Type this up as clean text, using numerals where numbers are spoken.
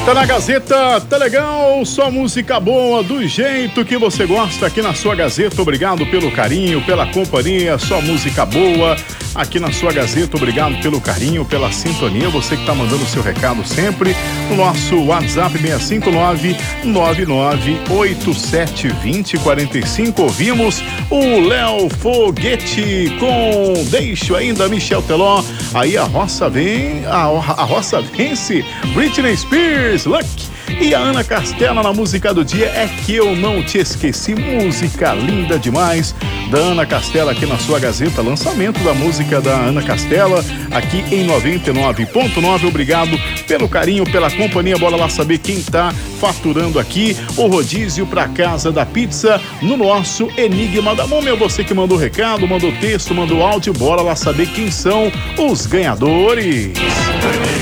Tá na Gazeta, tá legal, só música boa, do jeito que você gosta aqui na sua Gazeta. Obrigado pelo carinho, pela companhia, só música boa aqui na sua Gazeta. Obrigado pelo carinho, pela sintonia, você que tá mandando o seu recado sempre no nosso WhatsApp 659-9987-2045. Ouvimos o Léo Foguete com Deixo Ainda, Michel Teló. Aí a roça vem, a roça vence, Britney Spears, Luck. E a Ana Castela na música do dia, É Que Eu Não Te Esqueci. Música linda demais da Ana Castela aqui na sua Gazeta. Lançamento da música da Ana Castela aqui em 99.9. Obrigado pelo carinho, pela companhia. Bora lá saber quem tá faturando aqui o rodízio pra Casa da Pizza no nosso Enigma da Múmia. Você que mandou recado, mandou texto, mandou áudio. Bora lá saber quem são os ganhadores.